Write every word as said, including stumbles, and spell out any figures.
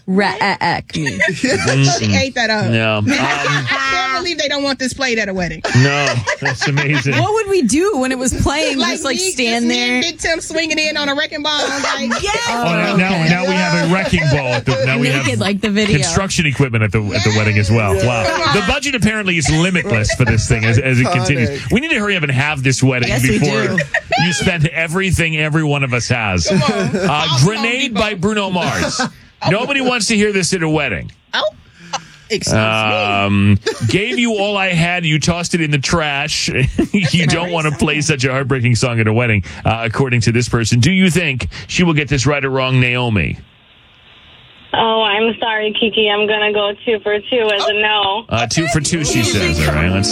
Ra-ek me. She ate that up. No. Um, I can't believe they don't want this played at a wedding. no, that's amazing. What would we do when it was playing? Just like me- stand just me there? and Big Tim swinging in on a wrecking ball. Like, Yes. Oh, now, now, Okay. now we have a wrecking ball at the. Now we Naked have like the video. construction equipment at the at the wedding as well. Wow, the budget apparently is limitless for this thing as, as it continues. We need to hurry up and have this wedding Yes, we before do. you spend everything every one of us has. Uh, Grenade by Bruno Mars. Nobody wants to hear this at a wedding. oh, excuse Um, gave you all I had. You tossed it in the trash. You don't want to play such a heartbreaking song at a wedding, uh, according to this person. Do you think she will get this right or wrong, Naomi? Oh, I'm sorry, Kiki. I'm going to go two for two as a no. Uh, two for two, she says. All right, let's